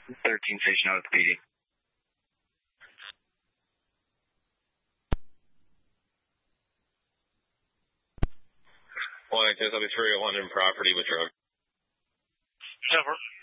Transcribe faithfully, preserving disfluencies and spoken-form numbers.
thirteen station out at the P D. One, I guess I'll be three oh one in property with drone. Over.